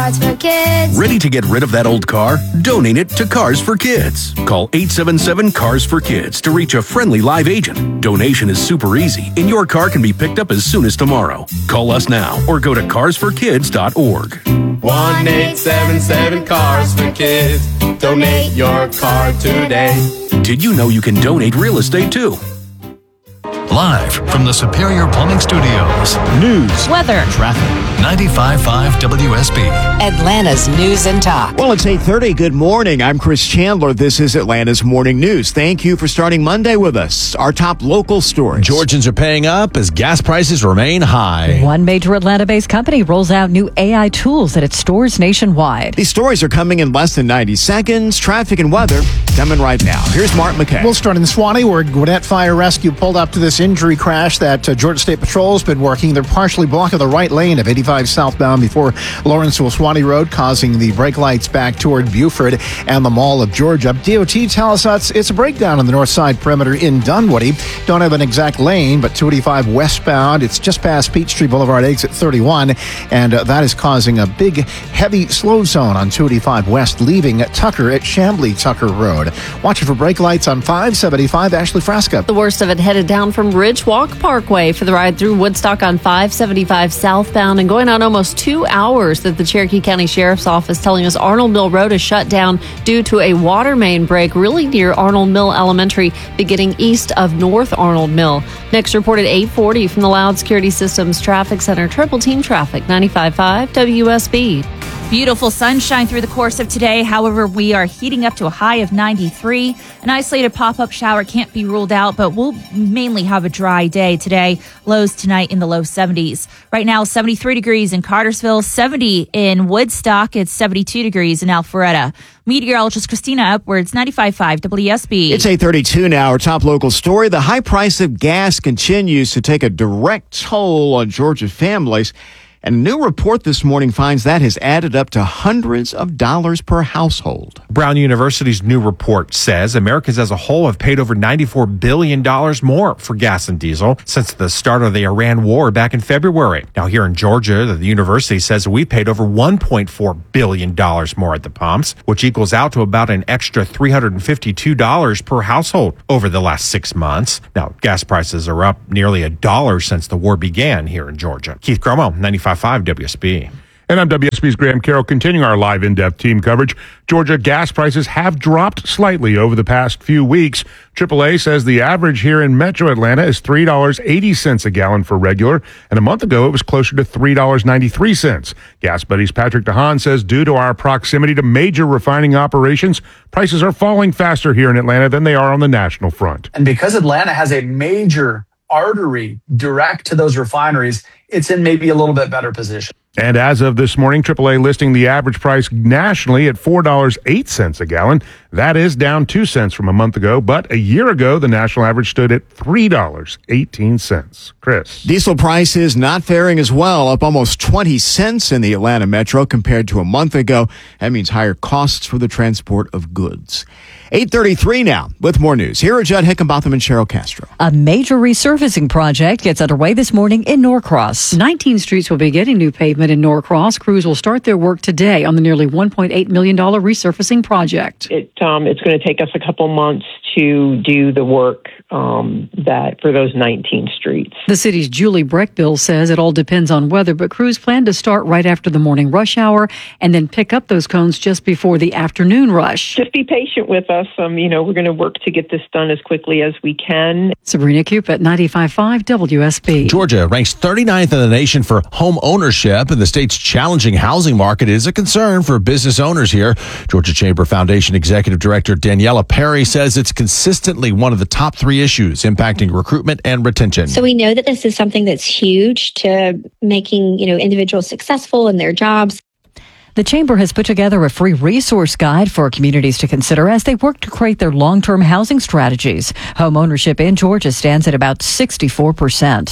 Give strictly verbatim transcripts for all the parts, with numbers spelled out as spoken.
Cars for Kids. Ready to get rid of that old car? Donate it to Cars for Kids. Call eight seven seven, C A R S for Kids to reach a friendly live agent. Donation is super easy, and your car can be picked up as soon as tomorrow. Call us now or go to cars for kids dot org. one eight seven seven, C A R S for Kids. Donate your car today. Did you know you can donate real estate too? Live from the Superior Plumbing Studios. News, weather, traffic. ninety-five point five W S B. Atlanta's News and Talk. Well, it's eight thirty. Good morning. I'm Chris Chandler. This is Atlanta's Morning News. Thank you for starting Monday with us. Our top local stories. Georgians are paying up as gas prices remain high. One major Atlanta-based company rolls out new A I tools at its stores nationwide. These stories are coming in less than ninety seconds. Traffic and weather coming right now. Here's Mark McKay. We'll start in Swanee, where Gwinnett Fire Rescue pulled up to this injury crash that uh, Georgia State Patrol has been working. They're partially blocking the right lane of eighty-five southbound before Lawrenceville Swanee Road, causing the brake lights back toward Buford and the Mall of Georgia. D O T tells us it's a breakdown on the north side perimeter in Dunwoody. Don't have an exact lane, but two eighty-five westbound. It's just past Peachtree Boulevard, exit thirty-one, and uh, that is causing a big, heavy slow zone on two eighty-five west, leaving Tucker at Chamblee Tucker Road. Watching for brake lights on five seventy-five, Ashley Frasca. The worst of it headed down from Ridge Walk Parkway for the ride through Woodstock on five seventy-five southbound, and going on almost two hours that the Cherokee County Sheriff's Office telling us Arnold Mill Road is shut down due to a water main break really near Arnold Mill Elementary, beginning east of North Arnold Mill. Next report at eight forty from the Loud Security Systems Traffic Center. Triple Team Traffic, ninety-five point five W S B. Beautiful sunshine through the course of today. However, we are heating up to a high of ninety-three. An isolated pop-up shower can't be ruled out, but we'll mainly have a dry day today. Lows tonight in the low seventies. Right now, seventy-three degrees in Cartersville, seventy in Woodstock. It's seventy-two degrees in Alpharetta. Meteorologist Christina Upwards, ninety-five point five W S B. It's eight thirty-two now. Our top local story. The high price of gas continues to take a direct toll on Georgia families. And a new report this morning finds that has added up to hundreds of dollars per household. Brown University's new report says Americans as a whole have paid over ninety-four billion dollars more for gas and diesel since the start of the Iran war back in February. Now, here in Georgia, the university says we paid over one point four billion dollars more at the pumps, which equals out to about an extra three hundred fifty-two dollars per household over the last six months. Now, gas prices are up nearly a dollar since the war began here in Georgia. Keith Cromo, ninety-five point five W S B. And I'm W S B's Graham Carroll, continuing our live in-depth team coverage. Georgia gas prices have dropped slightly over the past few weeks. triple A says the average here in Metro Atlanta is three dollars and eighty cents a gallon for regular, and a month ago it was closer to three dollars and ninety-three cents. Gas Buddy's Patrick DeHaan says due to our proximity to major refining operations, prices are falling faster here in Atlanta than they are on the national front. And because Atlanta has a major artery direct to those refineries, it's in maybe a little bit better position. And as of this morning, triple A listing the average price nationally at four dollars and eight cents a gallon. That is down two cents from a month ago, but a year ago, the national average stood at three dollars and eighteen cents. Chris. Diesel prices not faring as well, up almost twenty cents in the Atlanta metro compared to a month ago. That means higher costs for the transport of goods. eight thirty-three now with more news. Here are Judd Hickenbotham and Cheryl Castro. A major resurfacing project gets underway this morning in Norcross. nineteen streets will be getting new pavement in Norcross. Crews will start their work today on the nearly one point eight million dollars resurfacing project. It, um, it's going to take us a couple months to do the work um, that for those nineteen streets. The city's Julie Breckbill says it all depends on weather, but crews plan to start right after the morning rush hour and then pick up those cones just before the afternoon rush. Just be patient with us. Um, you know, we're going to work to get this done as quickly as we can. Sabrina Cupid, ninety-five point five W S B. Georgia ranks thirty-ninth in the nation for home ownership, and the state's challenging housing market is a concern for business owners here. Georgia Chamber Foundation Executive Director Daniela Perry says it's consistently one of the top three issues impacting recruitment and retention. So we know that this is something that's huge to making, you know, individuals successful in their jobs. The Chamber has put together a free resource guide for communities to consider as they work to create their long-term housing strategies. Home ownership in Georgia stands at about sixty-four percent.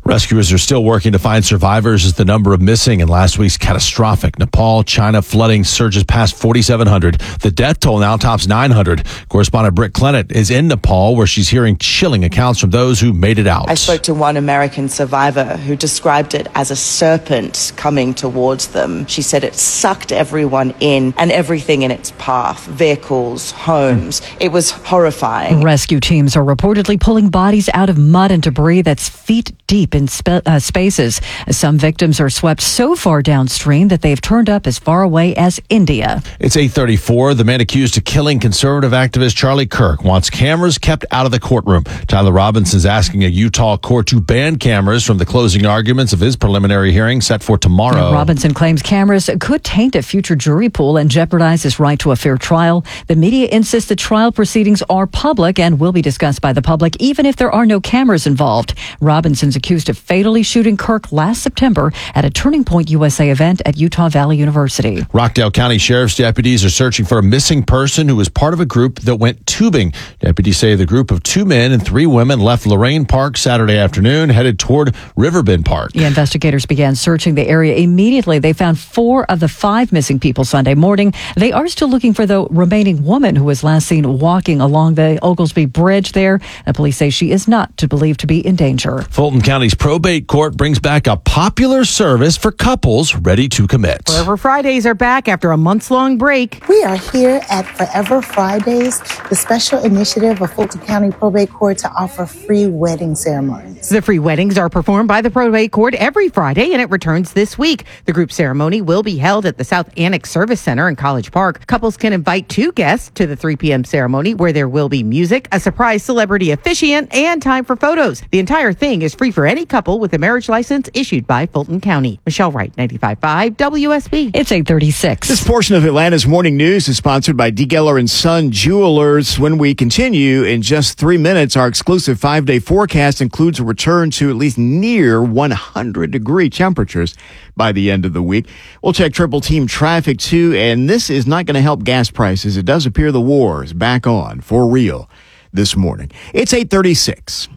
Rescuers are still working to find survivors as the number of missing in last week's catastrophic Nepal, China flooding surges past forty-seven hundred. The death toll now tops nine hundred. Correspondent Britt Clennett is in Nepal, where she's hearing chilling accounts from those who made it out. I spoke to one American survivor who described it as a serpent coming towards them. She said it sucked everyone in and everything in its path, vehicles, homes. It was horrifying. Rescue teams are reportedly pulling bodies out of mud and debris that's feet deep in sp- uh, spaces. Some victims are swept so far downstream that they've turned up as far away as India. It's eight thirty-four. The man accused of killing conservative activist Charlie Kirk wants cameras kept out of the courtroom. Tyler Robinson's asking a Utah court to ban cameras from the closing arguments of his preliminary hearing set for tomorrow. Robinson claims cameras could taint a future jury pool and jeopardize his right to a fair trial. The media insists the trial proceedings are public and will be discussed by the public, even if there are no cameras involved. Robinson's accused of fatally shooting Kirk last September at a Turning Point U S A event at Utah Valley University. Rockdale County Sheriff's deputies are searching for a missing person who was part of a group that went tubing. Deputies say the group of two men and three women left Lorraine Park Saturday afternoon, headed toward Riverbend Park. The investigators began searching the area immediately. They found four of the five missing people Sunday morning. They are still looking for the remaining woman who was last seen walking along the Oglesby Bridge there. The police say she is not to believed to be in danger. Fulton County's probate court brings back a popular service for couples ready to commit. Forever Fridays are back after a months-long break. We are here at Forever Fridays, the special initiative of Fulton County Probate Court to offer free wedding ceremonies. The free weddings are performed by the probate court every Friday, and it returns this week. The group ceremony will be held at the South Annex Service Center in College Park. Couples can invite two guests to the three p.m. ceremony, where there will be music, a surprise celebrity officiant, and time for photos. The entire thing is free for any couple with a marriage license issued by Fulton County. Michelle Wright, ninety-five point five W S B. It's eight thirty-six. This portion of Atlanta's Morning News is sponsored by D. Geller and Son Jewelers. When we continue in just three minutes, our exclusive five-day forecast includes a return to at least near one hundred degree temperatures by the end of the week. We'll check triple team traffic too, and this is not going to help gas prices. It does appear the war is back on for real this morning. It's eight thirty-six.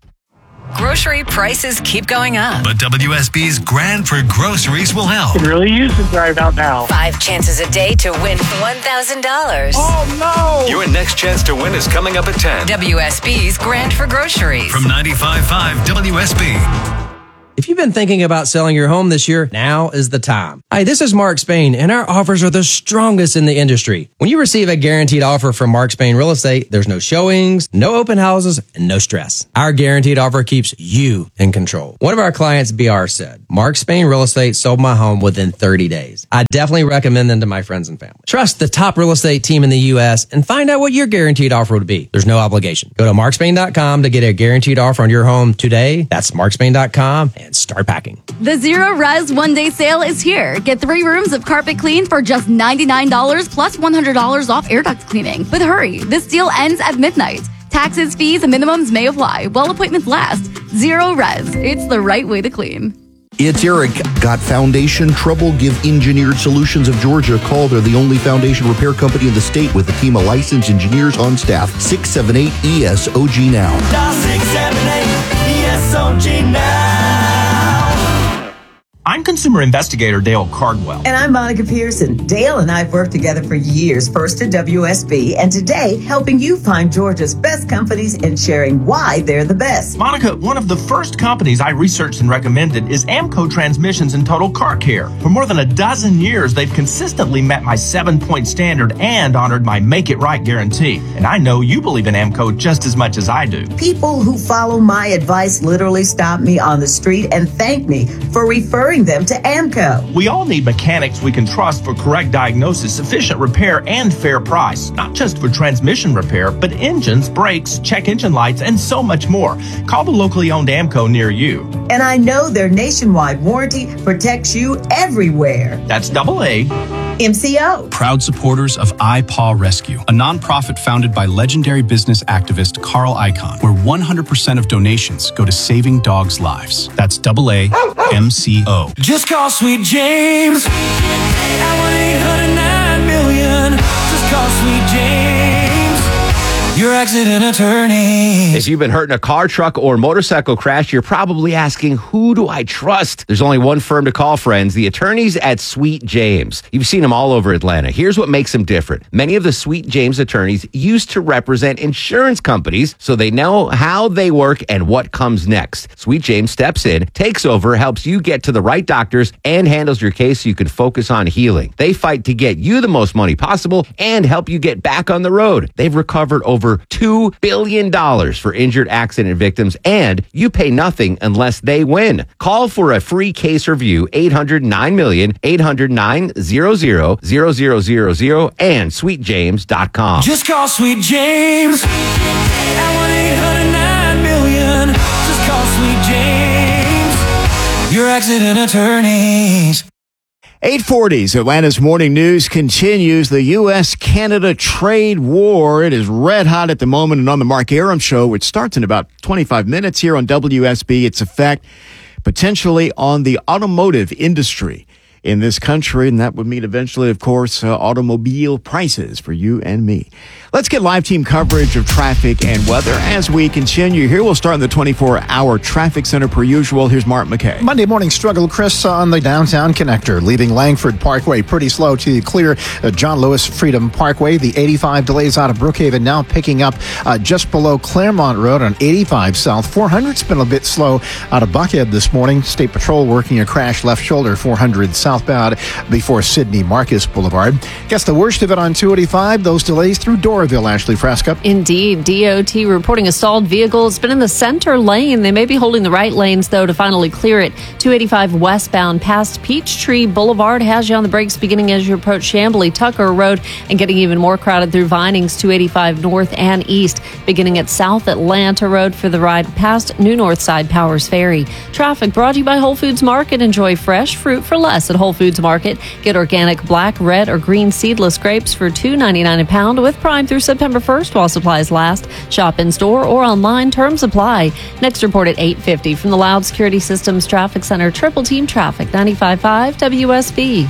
Grocery prices keep going up. But W S B's Grand for Groceries will help. Can really use the drive out now. Five chances a day to win one thousand dollars. Oh, no! Your next chance to win is coming up at ten. W S B's Grand for Groceries. From ninety-five point five W S B. If you've been thinking about selling your home this year, now is the time. Hi, this is Mark Spain, and our offers are the strongest in the industry. When you receive a guaranteed offer from Mark Spain Real Estate, there's no showings, no open houses, and no stress. Our guaranteed offer keeps you in control. One of our clients, B R, said, Mark Spain Real Estate sold my home within thirty days. I definitely recommend them to my friends and family. Trust the top real estate team in the U S and find out what your guaranteed offer would be. There's no obligation. Go to mark spain dot com to get a guaranteed offer on your home today. That's mark spain dot com. And start packing. The Zero Res One Day Sale is here. Get three rooms of carpet clean for just ninety-nine dollars plus one hundred dollars off air duct cleaning. But hurry, this deal ends at midnight. Taxes, fees, and minimums may apply while appointments last. Zero Res. It's the right way to clean. It's Eric. Got foundation trouble? Give Engineered Solutions of Georgia a call. They're the only foundation repair company in the state with a team of licensed engineers on staff. six seven eight E S O G now. six seven eight E S O G now. I'm consumer investigator Dale Cardwell. And I'm Monica Pearson. Dale and I have worked together for years, first at W S B, and today helping you find Georgia's best companies and sharing why they're the best. Monica, one of the first companies I researched and recommended is Amco Transmissions and Total Car Care. For more than a dozen years, they've consistently met my seven-point standard and honored my Make It Right guarantee. And I know you believe in Amco just as much as I do. People who follow my advice literally stop me on the street and thank me for referring them to Amco. We all need mechanics we can trust for correct diagnosis, efficient repair, and fair price. Not just for transmission repair, but engines, brakes, check engine lights, and so much more. Call the locally owned Amco near you. And I know their nationwide warranty protects you everywhere. That's double A. M C O. Proud supporters of iPaw Rescue, a nonprofit founded by legendary business activist Carl Icahn, where one hundred percent of donations go to saving dogs' lives. That's double A M C O. Just call Sweet James at one eight hundred nine million. Just call Sweet James, your accident attorney. If you've been hurt in a car, truck, or motorcycle crash, you're probably asking, who do I trust? There's only one firm to call, friends, the attorneys at Sweet James. You've seen them all over Atlanta. Here's what makes them different. Many of the Sweet James attorneys used to represent insurance companies, so they know how they work and what comes next. Sweet James steps in, takes over, helps you get to the right doctors, and handles your case so you can focus on healing. They fight to get you the most money possible and help you get back on the road. They've recovered over two billion dollars for injured accident victims, and you pay nothing unless they win. Call for a free case review, eight hundred nine million, eight hundred nine hundred, zero zero zero zero, and sweet james dot com. Just call Sweet James at one eight hundred nine million. Just call Sweet James, your accident attorneys. eight forties, Atlanta's morning news continues. The U S Canada trade war. It is red hot at the moment, and on the Mark Arum Show, which starts in about twenty-five minutes here on W S B, its effect potentially on the automotive industry in this country, and that would mean eventually, of course, uh, automobile prices for you and me. Let's get live team coverage of traffic and weather as we continue. Here we'll start in the twenty-four hour traffic center per usual. Here's Mark McKay. Monday morning struggle, Chris, on the downtown connector, leaving Langford Parkway pretty slow to clear uh, John Lewis Freedom Parkway. The eighty-five delays out of Brookhaven now picking up uh, just below Claremont Road on eighty-five South. four hundred's been a bit slow out of Buckhead this morning. State Patrol working a crash left shoulder four hundred southbound before Sidney Marcus Boulevard. Guess the worst of it on two eighty-five, those delays through Doraville. Ashley Fresca. Indeed. D O T reporting a stalled vehicle. It's been in the center lane. They may be holding the right lanes, though, to finally clear it. two eighty-five westbound past Peachtree Boulevard has you on the brakes beginning as you approach Chamblee Tucker Road and getting even more crowded through Vinings. two eighty-five north and east beginning at South Atlanta Road for the ride past New Northside Powers Ferry. Traffic brought to you by Whole Foods Market. Enjoy fresh fruit for less at Whole Foods Market. Get organic black, red, or green seedless grapes for two ninety-nine a pound with Prime through September first while supplies last. Shop in store or online. Terms apply. Next report at eight fifty from the Loud Security Systems Traffic Center. Triple Team Traffic, ninety-five point five W S B.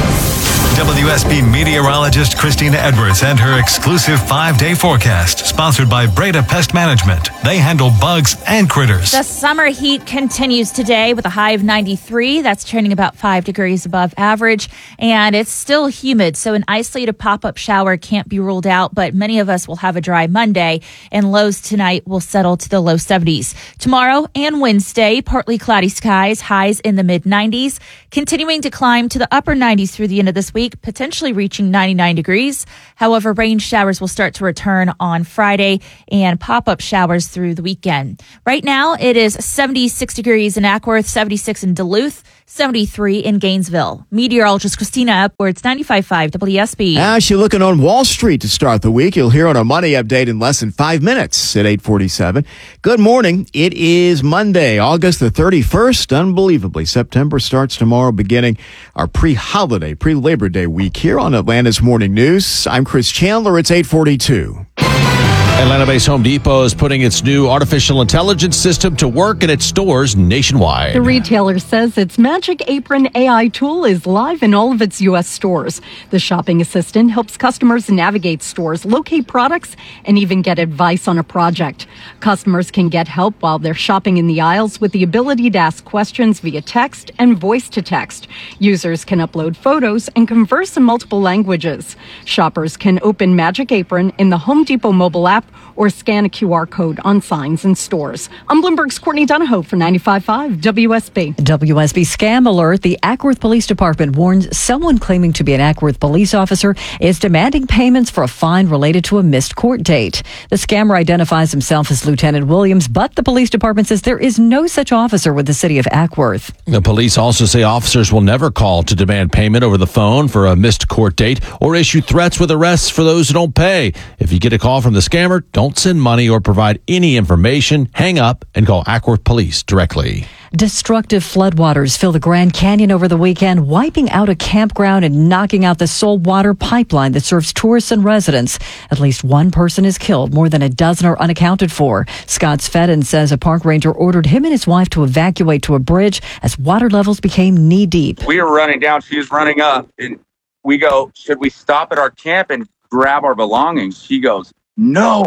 W S B meteorologist Christina Edwards and her exclusive five-day forecast, sponsored by Breda Pest Management. They handle bugs and critters. The summer heat continues today with a high of ninety-three. That's trending about five degrees above average, and it's still humid, so an isolated pop-up shower can't be ruled out, but many of us will have a dry Monday, and lows tonight will settle to the low seventies. Tomorrow and Wednesday, partly cloudy skies, highs in the mid nineties, continuing to climb to the upper nineties through the end of this week, potentially reaching ninety-nine degrees. However, rain showers will start to return on Friday and pop-up showers through the weekend. Right now, it is seventy-six degrees in Ackworth, seventy-six in Duluth, seventy-three in Gainesville. Meteorologist Christina Edwards, ninety-five point five W S B. As you're looking on Wall Street to start the week, you'll hear on our money update in less than five minutes at eight forty-seven. Good morning. It is Monday, August the thirty-first. Unbelievably, September starts tomorrow, beginning our pre-holiday, pre-Labor Day week here on Atlanta's Morning News. I'm Chris Chandler. It's eight forty-two. Atlanta-based Home Depot is putting its new artificial intelligence system to work in its stores nationwide. The retailer says its Magic Apron A I tool is live in all of its U S stores. The shopping assistant helps customers navigate stores, locate products, and even get advice on a project. Customers can get help while they're shopping in the aisles with the ability to ask questions via text and voice to text. Users can upload photos and converse in multiple languages. Shoppers can open Magic Apron in the Home Depot mobile app or scan a Q R code on signs in stores. I'm Bloomberg's Courtney Donahoe for ninety-five point five W S B. W S B scam alert. The Ackworth Police Department warns someone claiming to be an Ackworth police officer is demanding payments for a fine related to a missed court date. The scammer identifies himself as Lieutenant Williams, but the police department says there is no such officer with the city of Ackworth. The police also say officers will never call to demand payment over the phone for a missed court date or issue threats with arrests for those who don't pay. If you get a call from the scammer, don't send money or provide any information. Hang up and call Ackworth Police directly. Destructive floodwaters fill the Grand Canyon over the weekend, wiping out a campground and knocking out the sole water pipeline that serves tourists and residents. At least one person is killed. More than a dozen are unaccounted for. Scott Svedden says a park ranger ordered him and his wife to evacuate to a bridge as water levels became knee-deep. We were running down. She was running up. And we go, should we stop at our camp and grab our belongings? She goes, no.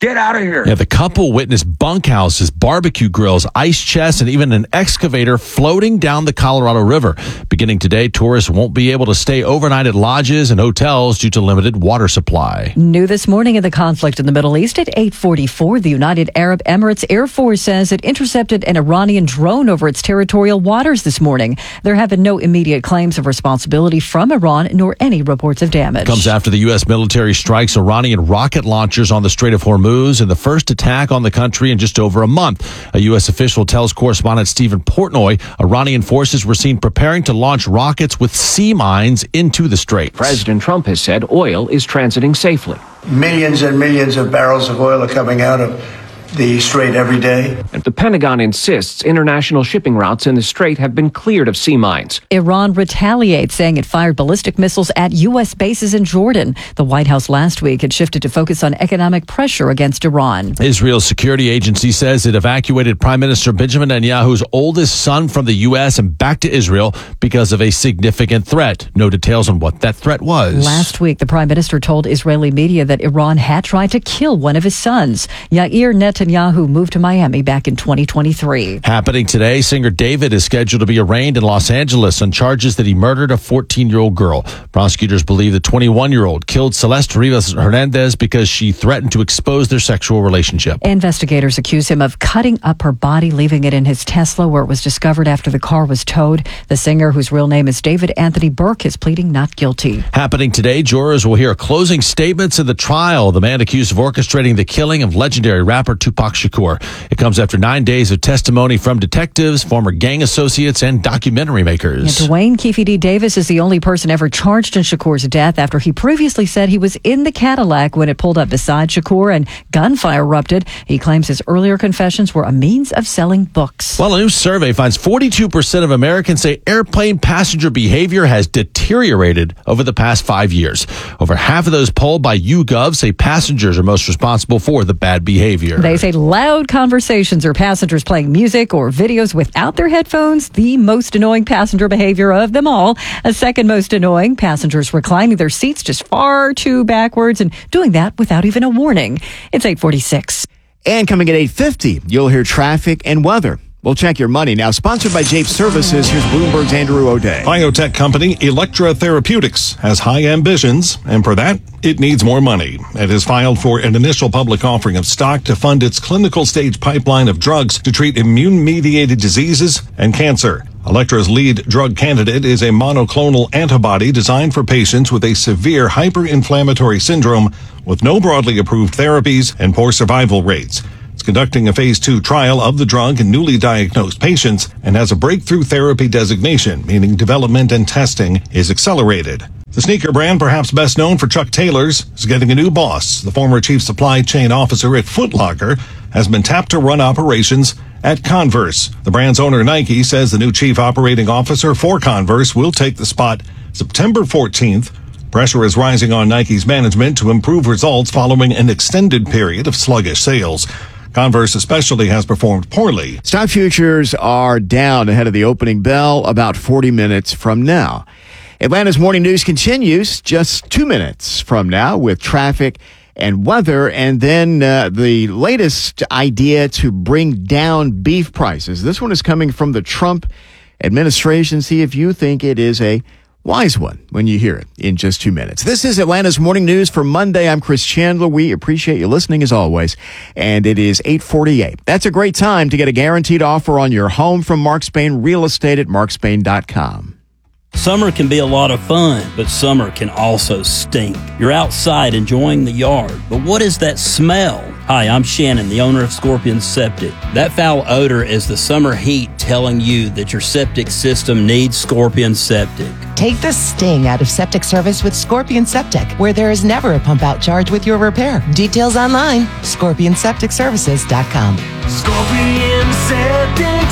Get out of here. Yeah, the couple witnessed bunkhouses, barbecue grills, ice chests, and even an excavator floating down the Colorado River. Beginning today, tourists won't be able to stay overnight at lodges and hotels due to limited water supply. New this morning in the conflict in the Middle East at eight forty-four, the United Arab Emirates Air Force says it intercepted an Iranian drone over its territorial waters this morning. There have been no immediate claims of responsibility from Iran, nor any reports of damage. Comes after the U S military strikes Iranian rocket launchers on the Strait of Hormuz in the first attack on the country in just over a month. A U S official tells correspondent Stephen Portnoy Iranian forces were seen preparing to launch rockets with sea mines into the strait. President Trump has said oil is transiting safely. Millions and millions of barrels of oil are coming out of the strait every day. The Pentagon insists international shipping routes in the strait have been cleared of sea mines. Iran retaliates, saying it fired ballistic missiles at U S bases in Jordan. The White House last week had shifted to focus on economic pressure against Iran. Israel's security agency says it evacuated Prime Minister Benjamin Netanyahu's oldest son from the U S and back to Israel because of a significant threat. No details on what that threat was. Last week, the Prime Minister told Israeli media that Iran had tried to kill one of his sons. Yair Netanyahu Netanyahu moved to Miami back in twenty twenty-three. Happening today, singer David is scheduled to be arraigned in Los Angeles on charges that he murdered a fourteen-year-old girl. Prosecutors believe the twenty-one-year-old killed Celeste Rivas Hernandez because she threatened to expose their sexual relationship. Investigators accuse him of cutting up her body, leaving it in his Tesla, where it was discovered after the car was towed. The singer, whose real name is David Anthony Burke, is pleading not guilty. Happening today, jurors will hear closing statements in the trial of the man accused of orchestrating the killing of legendary rapper Tupac Shakur. It comes after nine days of testimony from detectives, former gang associates, and documentary makers. Yeah, Dwayne Keefe D. Davis is the only person ever charged in Shakur's death after he previously said he was in the Cadillac when it pulled up beside Shakur and gunfire erupted. He claims his earlier confessions were a means of selling books. Well, a new survey finds forty-two percent of Americans say airplane passenger behavior has deteriorated over the past five years. Over half of those polled by YouGov say passengers are most responsible for the bad behavior. They say loud conversations or passengers playing music or videos without their headphones, the most annoying passenger behavior of them all. A second most annoying, passengers reclining their seats just far too backwards and doing that without even a warning. It's eight forty-six. And coming at eight fifty, you'll hear traffic and weather. We'll check your money now. Sponsored by Jape Services, here's Bloomberg's Andrew O'Day. Biotech company Electra Therapeutics has high ambitions, and for that, it needs more money. It has filed for an initial public offering of stock to fund its clinical stage pipeline of drugs to treat immune-mediated diseases and cancer. Electra's lead drug candidate is a monoclonal antibody designed for patients with a severe hyperinflammatory syndrome with no broadly approved therapies and poor survival rates. It's conducting a phase two trial of the drug in newly diagnosed patients and has a breakthrough therapy designation, meaning development and testing is accelerated. The sneaker brand, perhaps best known for Chuck Taylors, is getting a new boss. The former chief supply chain officer at Foot Locker has been tapped to run operations at Converse. The brand's owner, Nike, says the new chief operating officer for Converse will take the spot September fourteenth. Pressure is rising on Nike's management to improve results following an extended period of sluggish sales. Converse especially has performed poorly. Stock futures are down ahead of the opening bell about forty minutes from now. Atlanta's morning news continues just two minutes from now with traffic and weather, and then uh, the latest idea to bring down beef prices. This one is coming from the Trump administration. See if you think it is a wise one when you hear it in just two minutes. This is Atlanta's Morning News for Monday. I'm Chris Chandler. We appreciate you listening as always. And it is eight forty-eight. That's a great time to get a guaranteed offer on your home from Mark Spain Real Estate at mark spain dot com. Summer can be a lot of fun, but summer can also stink. You're outside enjoying the yard, but what is that smell? Hi, I'm Shannon, the owner of Scorpion Septic. That foul odor is the summer heat telling you that your septic system needs Scorpion Septic. Take the sting out of septic service with Scorpion Septic, where there is never a pump out charge with your repair. Details online, scorpion septic services dot com. Scorpion Septic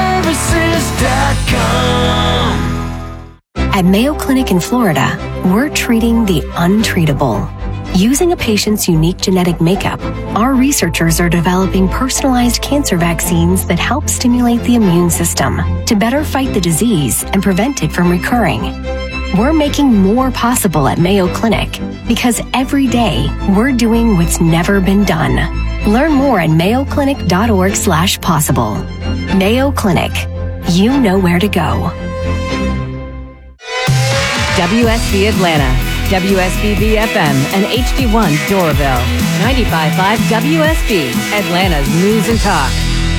Services dot com. At Mayo Clinic in Florida, we're treating the untreatable. Using a patient's unique genetic makeup, our researchers are developing personalized cancer vaccines that help stimulate the immune system to better fight the disease and prevent it from recurring. We're making more possible at Mayo Clinic because every day we're doing what's never been done. Learn more at mayoclinic.org slash possible. Mayo Clinic. You know where to go. W S B Atlanta, W S B B F M, and H D one Doraville. ninety-five point five W S B, Atlanta's News and Talk.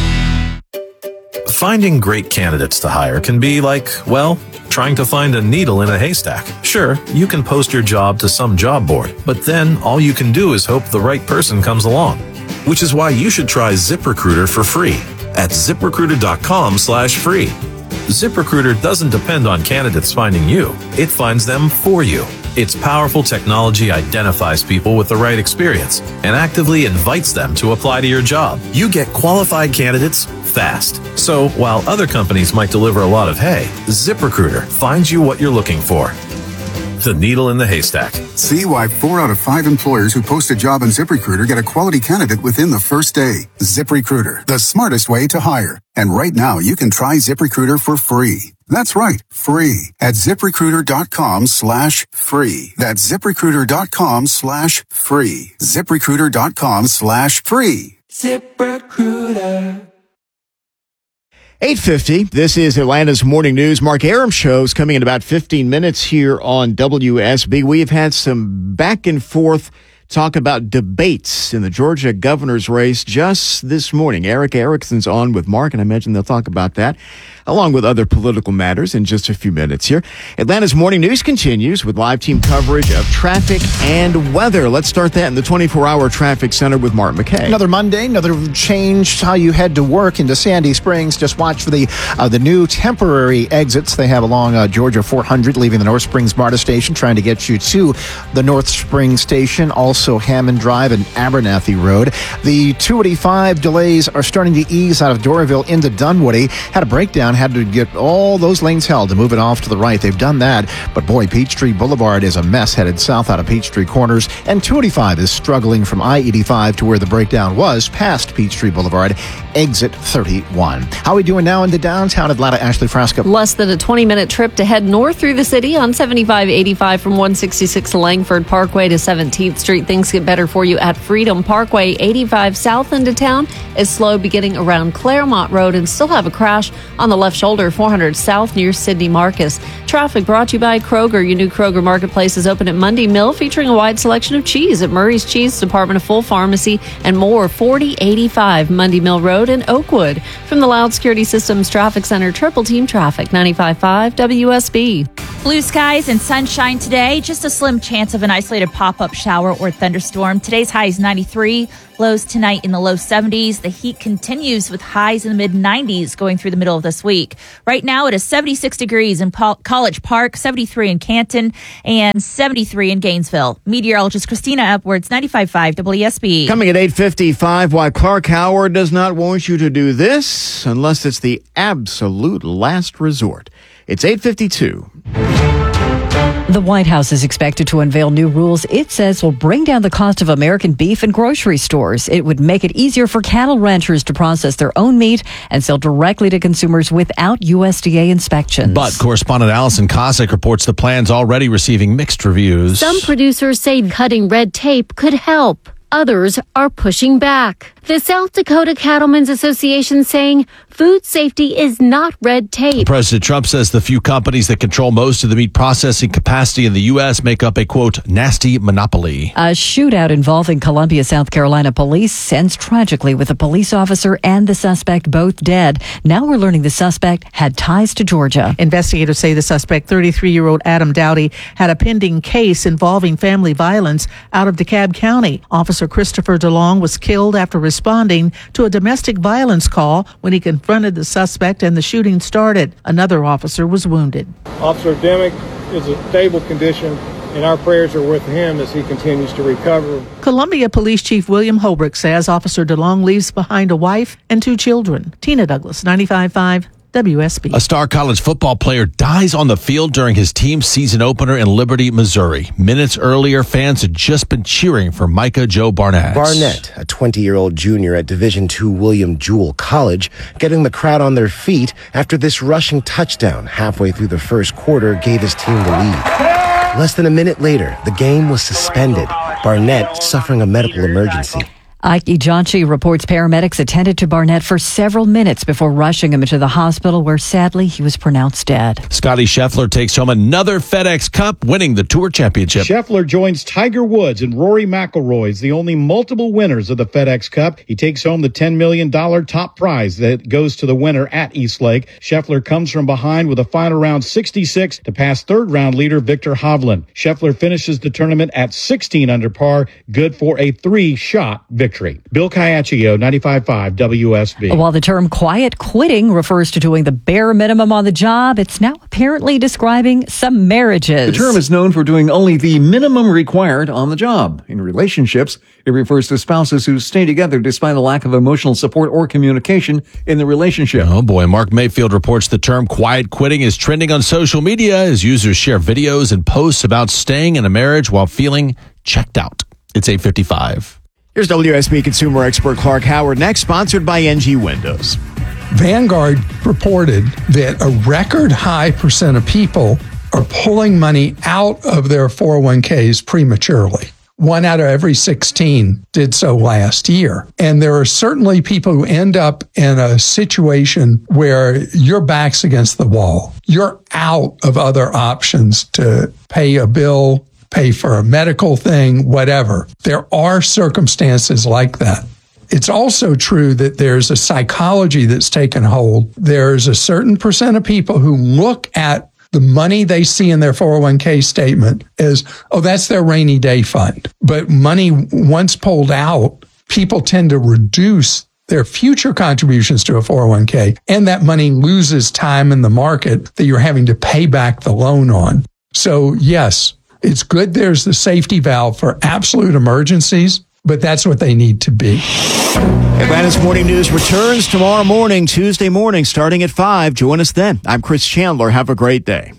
Finding great candidates to hire can be like, well, trying to find a needle in a haystack. Sure, you can post your job to some job board, but then all you can do is hope the right person comes along. Which is why you should try ZipRecruiter for free at ZipRecruiter.com slash free. ZipRecruiter doesn't depend on candidates finding you. It finds them for you. Its powerful technology identifies people with the right experience and actively invites them to apply to your job. You get qualified candidates fast. So while other companies might deliver a lot of hay, ZipRecruiter finds you what you're looking for. The needle in the haystack. See why four out of five employers who post a job on ZipRecruiter get a quality candidate within the first day. ZipRecruiter, the smartest way to hire. And right now, you can try ZipRecruiter for free. That's right, free at ZipRecruiter.com slash free. That's ZipRecruiter.com slash free. ZipRecruiter.com slash free. ZipRecruiter. eight fifty, this is Atlanta's Morning News. Mark Aram shows coming in about fifteen minutes here on W S B. We have had some back and forth talk about debates in the Georgia governor's race just this morning. Eric Erickson's on with Mark, and I imagine they'll talk about that, along with other political matters in just a few minutes here. Atlanta's Morning News continues with live team coverage of traffic and weather. Let's start that in the twenty-four hour traffic center with Mark McKay. Another Monday, another change how you head to work into Sandy Springs. Just watch for the uh, the new temporary exits they have along uh, Georgia four hundred, leaving the North Springs MARTA station, trying to get you to the North Springs station. Also Hammond Drive and Abernathy Road. The two eighty-five delays are starting to ease out of Doraville into Dunwoody. Had a breakdown, had to get all those lanes held to move it off to the right. They've done that, but boy, Peachtree Boulevard is a mess headed south out of Peachtree Corners, and two eighty-five is struggling from I eighty-five to where the breakdown was, past Peachtree Boulevard, exit thirty-one. How are we doing now in the downtown Atlanta? Ashley Frasca. Less than a twenty minute trip to head north through the city on seventy-five eighty-five from one sixty-six Langford Parkway to seventeenth Street. Things get better for you at Freedom Parkway. eighty-five south into town is slow beginning around Claremont Road, and still have a crash on the left shoulder, four hundred south near Sidney Marcus. Traffic brought to you by Kroger. Your new Kroger Marketplace is open at Monday Mill, featuring a wide selection of cheese at Murray's Cheese, Department of Full Pharmacy, and more. forty eighty-five Monday Mill Road in Oakwood. From the Loud Security Systems Traffic Center, Triple Team Traffic, ninety-five point five W S B. Blue skies and sunshine today. Just a slim chance of an isolated pop-up shower or thunderstorm. Today's high is ninety-three. Lows tonight in the low seventies. The heat continues with highs in the mid nineties going through the middle of this week. Right now it is seventy-six degrees in Pol- College Park, seventy-three in Canton, and seventy-three in Gainesville. Meteorologist Christina Edwards, ninety-five point five W S B. Coming at eight fifty-five, why Clark Howard does not want you to do this unless it's the absolute last resort. It's eight fifty-two. The White House is expected to unveil new rules it says will bring down the cost of American beef in grocery stores. It would make it easier for cattle ranchers to process their own meat and sell directly to consumers without U S D A inspections. But correspondent Allison Cossack reports the plan's already receiving mixed reviews. Some producers say cutting red tape could help. Others are pushing back. The South Dakota Cattlemen's Association saying food safety is not red tape. President Trump says the few companies that control most of the meat processing capacity in the U S make up a, quote, nasty monopoly. A shootout involving Columbia, South Carolina police ends tragically with a police officer and the suspect both dead. Now we're learning the suspect had ties to Georgia. Investigators say the suspect, thirty-three-year-old Adam Dowdy, had a pending case involving family violence out of DeKalb County. Officer Christopher DeLong was killed after responding to a domestic violence call when he confronted the suspect and the shooting started. Another officer was wounded. Officer Demick is in stable condition, and our prayers are with him as he continues to recover. Columbia Police Chief William Holbrook says Officer DeLong leaves behind a wife and two children. Tina Douglas, ninety-five point five W S B. A star college football player dies on the field during his team's season opener in Liberty, Missouri. Minutes earlier, fans had just been cheering for Micah Joe Barnett. Barnett, a twenty-year-old junior at Division two William Jewell College, getting the crowd on their feet after this rushing touchdown halfway through the first quarter gave his team the lead. Less than a minute later, the game was suspended. Barnett suffering a medical emergency. Ike Ejanchi reports paramedics attended to Barnett for several minutes before rushing him into the hospital, where sadly he was pronounced dead. Scotty Scheffler takes home another FedEx Cup, winning the Tour Championship. Scheffler joins Tiger Woods and Rory McIlroy as the only multiple winners of the FedEx Cup. He takes home the ten million dollars top prize that goes to the winner at Eastlake. Scheffler comes from behind with a final round sixty-six to pass third round leader Victor Hovland. Scheffler finishes the tournament at sixteen under par, good for a three-shot victory. Bill Caiaccio, ninety-five point five W S B. While the term quiet quitting refers to doing the bare minimum on the job, it's now apparently describing some marriages. The term is known for doing only the minimum required on the job. In relationships, it refers to spouses who stay together despite a lack of emotional support or communication in the relationship. Oh boy, Mark Mayfield reports the term quiet quitting is trending on social media as users share videos and posts about staying in a marriage while feeling checked out. It's eight fifty-five. Here's W S B consumer expert Clark Howard, next sponsored by N G Windows. Vanguard reported that a record high percent of people are pulling money out of their four oh one k's prematurely. One out of every sixteen did so last year. And there are certainly people who end up in a situation where your back's against the wall. You're out of other options to pay a bill, pay for a medical thing, whatever. There are circumstances like that. It's also true that there's a psychology that's taken hold. There's a certain percent of people who look at the money they see in their four oh one k statement as, oh, that's their rainy day fund. But money once pulled out, people tend to reduce their future contributions to a four oh one k, and that money loses time in the market that you're having to pay back the loan on. So yes, it's good there's the safety valve for absolute emergencies, but that's what they need to be. Atlanta's Morning News returns tomorrow morning, Tuesday morning, starting at five. Join us then. I'm Chris Chandler. Have a great day.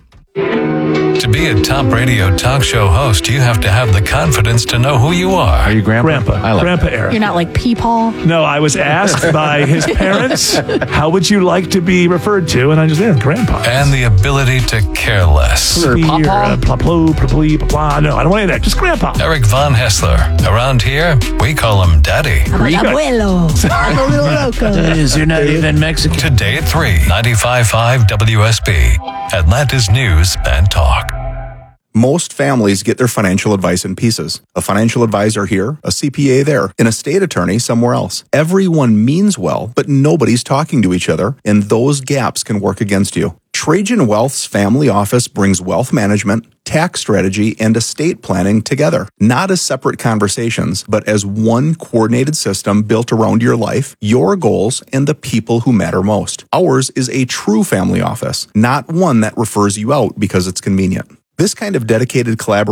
To be a top radio talk show host, you have to have the confidence to know who you are. Are you Grandpa? Grandpa. I like Grandpa that. Eric. You're not like Peepaw? No, I was asked by his parents, how would you like to be referred to? And I just said, Grandpa. And the ability to care less. Or Papa? Pla pla pla pla pla. No, I don't want any of that. Just Grandpa. Eric Von Hessler. Around here, we call him Daddy. Abuelo. I'm a little loco. Is you're not even Mexican. Today at three, ninety-five point five W S B. Atlanta's News and Talk. Most families get their financial advice in pieces. A financial advisor here, a C P A there, an estate attorney somewhere else. Everyone means well, but nobody's talking to each other, and those gaps can work against you. Trajan Wealth's family office brings wealth management, tax strategy, and estate planning together. Not as separate conversations, but as one coordinated system built around your life, your goals, and the people who matter most. Ours is a true family office, not one that refers you out because it's convenient. This kind of dedicated collaboration